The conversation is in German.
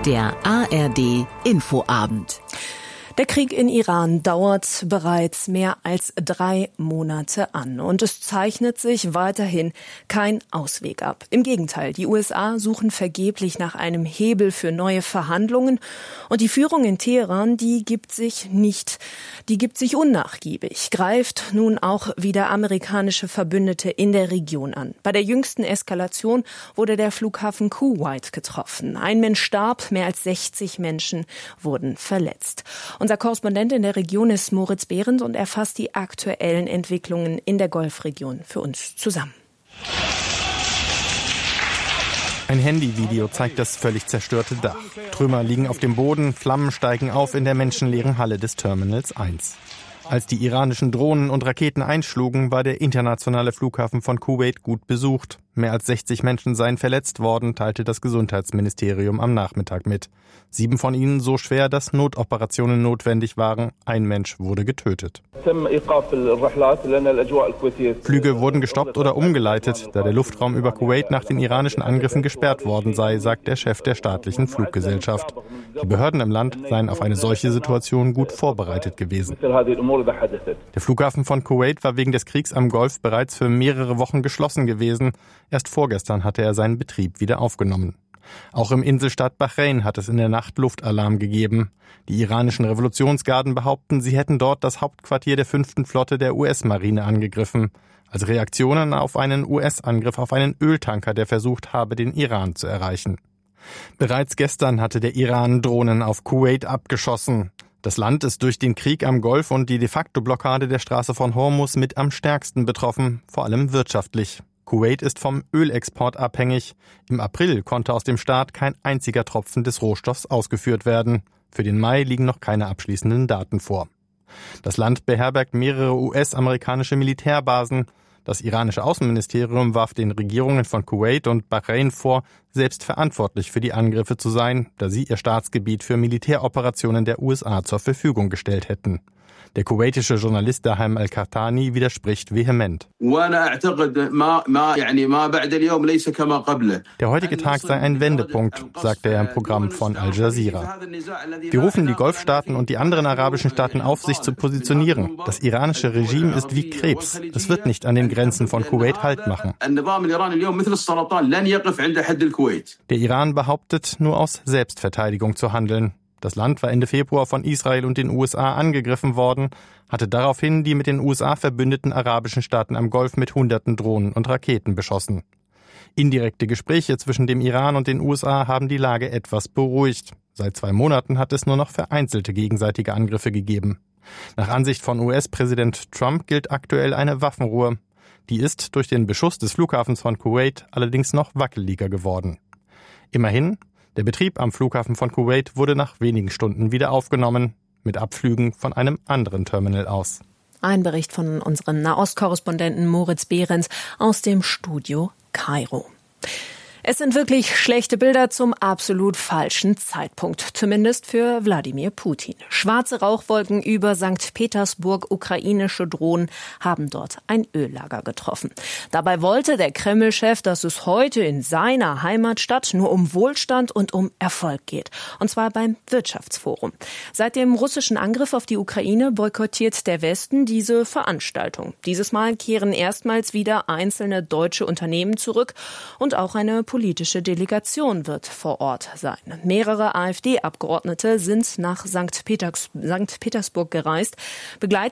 Der ARD Infoabend. Der Krieg in Iran dauert bereits mehr als 3 Monate an und es zeichnet sich weiterhin kein Ausweg ab. Im Gegenteil, die USA suchen vergeblich nach einem Hebel für neue Verhandlungen und die Führung in Teheran, die gibt sich unnachgiebig, greift nun auch wieder amerikanische Verbündete in der Region an. Bei der jüngsten Eskalation wurde der Flughafen Kuwait getroffen. Ein Mensch starb, mehr als 60 Menschen wurden verletzt. Unser Korrespondent in der Region ist Moritz Behrendt und er fasst die aktuellen Entwicklungen in der Golfregion für uns zusammen. Ein Handyvideo zeigt das völlig zerstörte Dach. Trümmer liegen auf dem Boden, Flammen steigen auf in der menschenleeren Halle des Terminals 1. Als die iranischen Drohnen und Raketen einschlugen, war der internationale Flughafen von Kuwait gut besucht. Mehr als 60 Menschen seien verletzt worden, teilte das Gesundheitsministerium am Nachmittag mit. 7 von ihnen so schwer, dass Notoperationen notwendig waren. Ein Mensch wurde getötet. Flüge wurden gestoppt oder umgeleitet, da der Luftraum über Kuwait nach den iranischen Angriffen gesperrt worden sei, sagt der Chef der staatlichen Fluggesellschaft. Die Behörden im Land seien auf eine solche Situation gut vorbereitet gewesen. Der Flughafen von Kuwait war wegen des Kriegs am Golf bereits für mehrere Wochen geschlossen gewesen. Erst vorgestern hatte er seinen Betrieb wieder aufgenommen. Auch im Inselstaat Bahrain hat es in der Nacht Luftalarm gegeben. Die iranischen Revolutionsgarden behaupten, sie hätten dort das Hauptquartier der 5. Flotte der US-Marine angegriffen. Als Reaktionen auf einen US-Angriff auf einen Öltanker, der versucht habe, den Iran zu erreichen. Bereits gestern hatte der Iran Drohnen auf Kuwait abgeschossen. Das Land ist durch den Krieg am Golf und die De-facto-Blockade der Straße von Hormuz mit am stärksten betroffen, vor allem wirtschaftlich. Kuwait ist vom Ölexport abhängig. Im April konnte aus dem Staat kein einziger Tropfen des Rohstoffs ausgeführt werden. Für den Mai liegen noch keine abschließenden Daten vor. Das Land beherbergt mehrere US-amerikanische Militärbasen. Das iranische Außenministerium warf den Regierungen von Kuwait und Bahrain vor, selbst verantwortlich für die Angriffe zu sein, da sie ihr Staatsgebiet für Militäroperationen der USA zur Verfügung gestellt hätten. Der kuwaitische Journalist Dahem Al-Qahtani widerspricht vehement. Der heutige Tag sei ein Wendepunkt, sagte er im Programm von Al Jazeera. Wir rufen die Golfstaaten und die anderen arabischen Staaten auf, sich zu positionieren. Das iranische Regime ist wie Krebs. Es wird nicht an den Grenzen von Kuwait Halt machen. Der Iran behauptet, nur aus Selbstverteidigung zu handeln. Das Land war Ende Februar von Israel und den USA angegriffen worden, hatte daraufhin die mit den USA verbündeten arabischen Staaten am Golf mit Hunderten Drohnen und Raketen beschossen. Indirekte Gespräche zwischen dem Iran und den USA haben die Lage etwas beruhigt. Seit 2 Monaten hat es nur noch vereinzelte gegenseitige Angriffe gegeben. Nach Ansicht von US-Präsident Trump gilt aktuell eine Waffenruhe. Die ist durch den Beschuss des Flughafens von Kuwait allerdings noch wackeliger geworden. Immerhin, der Betrieb am Flughafen von Kuwait wurde nach wenigen Stunden wieder aufgenommen, mit Abflügen von einem anderen Terminal aus. Ein Bericht von unserem Nahostkorrespondenten Moritz Behrendt aus dem Studio Kairo. Es sind wirklich schlechte Bilder zum absolut falschen Zeitpunkt, zumindest für Wladimir Putin. Schwarze Rauchwolken über St. Petersburg, ukrainische Drohnen haben dort ein Öllager getroffen. Dabei wollte der Kreml-Chef, dass es heute in seiner Heimatstadt nur um Wohlstand und um Erfolg geht. Und zwar beim Wirtschaftsforum. Seit dem russischen Angriff auf die Ukraine boykottiert der Westen diese Veranstaltung. Dieses Mal kehren erstmals wieder einzelne deutsche Unternehmen zurück und auch eine politische Delegation wird vor Ort sein. Mehrere AfD-Abgeordnete sind nach St. Petersburg gereist. Begleitet